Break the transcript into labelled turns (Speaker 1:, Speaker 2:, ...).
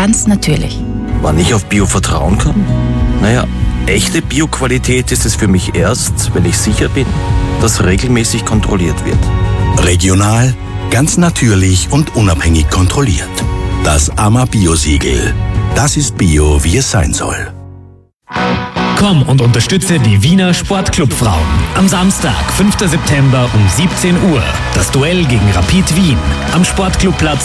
Speaker 1: ganz natürlich.
Speaker 2: Wann ich auf Bio vertrauen kann? Naja, echte Bio-Qualität ist es für mich erst, wenn ich sicher bin, dass regelmäßig kontrolliert wird.
Speaker 3: Regional, ganz natürlich und unabhängig kontrolliert. Das AMA Bio-Siegel. Das ist Bio, wie es sein soll.
Speaker 4: Komm und unterstütze die Wiener Sportclub-Frauen. Am Samstag, 5. September um 17 Uhr. Das Duell gegen Rapid Wien am Sportclubplatz